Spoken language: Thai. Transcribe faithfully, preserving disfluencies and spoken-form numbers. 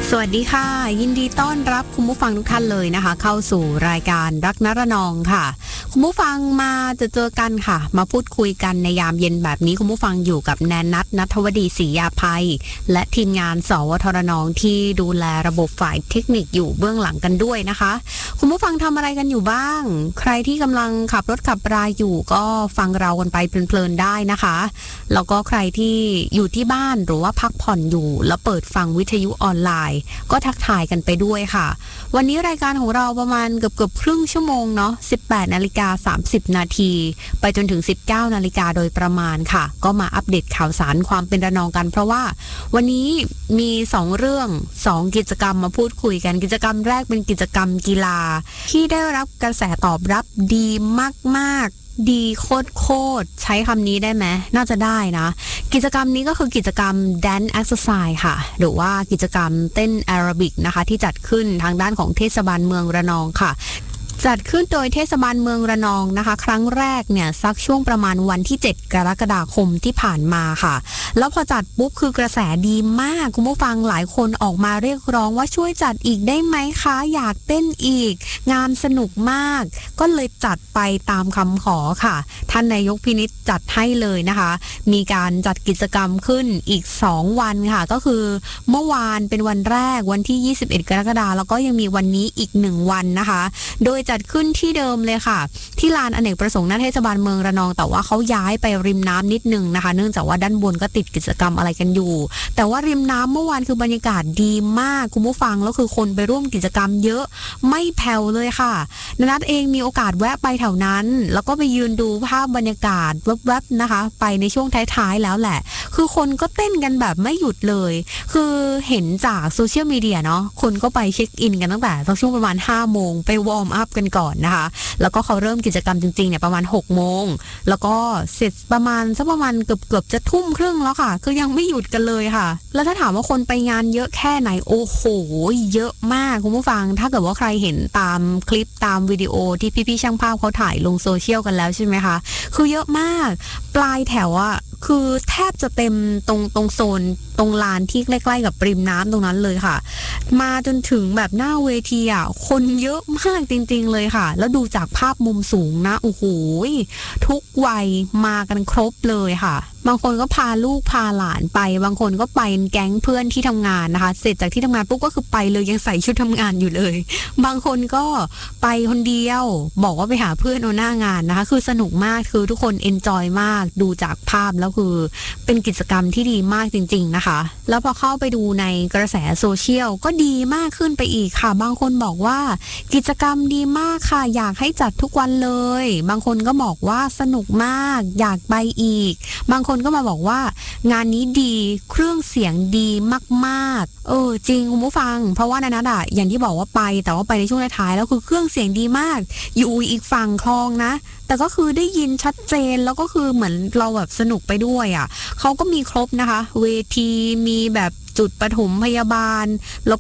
สวัสดีค่ะยินดีต้อนรับคุณผู้ฟังทุกท่านเลยนะคะเข้าสู่รายการรักนรนองค่ะคุณผู้ฟังมาจะเจอกันค่ะมาพูดคุยกันในยามเย็นแบบนี้คุณผู้ฟังอยู่กับแนนนัทณัฐวดีศรียาภัยและทีมงานสวทรนองที่ดูแลระบบฝ่ายเทคนิคอยู่เบื้องหลังกันด้วยนะคะคุณผู้ฟังทำอะไรกันอยู่บ้างใครที่กำลังขับรถขับราอยู่ก็ฟังเรากันไปเพลินๆได้นะคะแล้วก็ใครที่อยู่ที่บ้านหรือว่าพักผ่อนอยู่แล้วเปิดฟังวิทยุออนไลน์ก็ทักทายกันไปด้วยค่ะวันนี้รายการของเราประมาณเกือบๆครึ่งชั่วโมงเนาะ สิบแปดนาฬิกาสามสิบนาทีไปจนถึง สิบเก้านาฬิกาโดยประมาณค่ะก็มาอัปเดตข่าวสารความเป็นระนองกันเพราะว่าวันนี้มีสองเรื่องสองกิจกรรมมาพูดคุยกันกิจกรรมแรกเป็นกิจกรรมกีฬาที่ได้รับกระแสตอบรับดีมากๆดีโคตรๆใช้คำนี้ได้ไหมน่าจะได้นะกิจกรรมนี้ก็คือกิจกรรม Dance Exercise ค่ะหรือว่ากิจกรรมเต้นแอโรบิกนะคะที่จัดขึ้นทางด้านของเทศบาลเมืองระนองค่ะจัดขึ้นโดยเทศบาลเมืองระนองนะคะครั้งแรกเนี่ยสักช่วงประมาณวันที่เจ็ดกรกฎาคมที่ผ่านมาค่ะแล้วพอจัดปุ๊บคือกระแสดีมากคุณผู้ฟังหลายคนออกมาเรียกร้องว่าช่วยจัดอีกได้ไหมคะอยากเต้นอีกงานสนุกมากก็เลยจัดไปตามคำขอค่ะท่านนายกพินิจจัดให้เลยนะคะมีการจัดกิจกรรมขึ้นอีกสองวันค่ะก็คือเมื่อวานเป็นวันแรกวันที่ยี่สิบเอ็ดกรกฎาคมแล้วก็ยังมีวันนี้อีกหนึ่งวันนะคะโดยจัดขึ้นที่เดิมเลยค่ะที่ลานอเนกประสงค์หน้าเทศบาลเมืองระนองแต่ว่าเขาย้ายไปริมน้ำนิดนึงนะคะเนื่องจากว่าด้านบนก็ติดกิจกรรมอะไรกันอยู่แต่ว่าริมน้ำเมื่อวานคือบรรยากาศดีมากคุณผู้ฟังแล้วคือคนไปร่วมกิจกรรมเยอะไม่แผ่วเลยค่ะนัทเองมีโอกาสแวะไปแถวนั้นแล้วก็ไปยืนดูภาพบรรยากาศแวบๆนะคะไปในช่วงท้ายๆแล้วแหละคือคนก็เต้นกันแบบไม่หยุดเลยคือเห็นจากโซเชียลมีเดียเนาะคนก็ไปเช็คอินกันตั้งแต่ช่วงประมาณห้าโมงไปวอร์มอัพกันก่อนนะคะแล้วก็เขาเริ่มกิจกรรมจริงๆเนี่ยประมาณหกโมงแล้วก็เสร็จประมาณสักประมาณเกือบๆจะทุ่มครึ่งแล้วค่ะคือยังไม่หยุดกันเลยค่ะแล้วถ้าถามว่าคนไปงานเยอะแค่ไหนโอ้โหเยอะมากคุณผู้ฟังถ้าเกิดว่าใครเห็นตามคลิปตามวิดีโอที่พี่ๆช่างภาพเขาถ่ายลงโซเชียลกันแล้วใช่ไหมคะคือเยอะมากปลายแถวอะคือแทบจะเต็มตรงตรงโซนตรงลานที่ใกล้ๆกับริมน้ำตรงนั้นเลยค่ะมาจนถึงแบบหน้าเวทีอ่ะคนเยอะมากจริงๆเลยค่ะแล้วดูจากภาพมุมสูงนะโอ้โหทุกวัยมากันครบเลยค่ะบางคนก็พาลูกพาหลานไปบางคนก็ไปแก๊งเพื่อนที่ทำงานนะคะเสร็จจากที่ทำงานปุ๊บก็คือไปเลยยังใส่ชุดทำงานอยู่เลยบางคนก็ไปคนเดียวบอกว่าไปหาเพื่อนเอาหน้างานนะคะคือสนุกมากคือทุกคนเอนจอยมากดูจากภาพแล้วคือเป็นกิจกรรมที่ดีมากจริงๆนะคะแล้วพอเข้าไปดูในกระแสโซเชียลก็ดีมากขึ้นไปอีกค่ะบางคนบอกว่ากิจกรรมดีมากค่ะอยากให้จัดทุกวันเลยบางคนก็บอกว่าสนุกมากอยากไปอีกบางคนก็มาบอกว่างานนี้ดีเครื่องเสียงดีมากๆเออจริงคุณผู้ฟังเพราะว่านัทอ่ะอย่างที่บอกว่าไปแต่ว่าไปในช่วงท้ายๆแล้วคือเครื่องเสียงดีมากอยู่อีกฝั่งคลองนะแต่ก็คือได้ยินชัดเจนแล้วก็คือเหมือนเราแบบสนุกไปด้วยอ่ะเขาก็มีครบนะคะเวทีมีแบบจุดปฐมพยาบาลแล้ว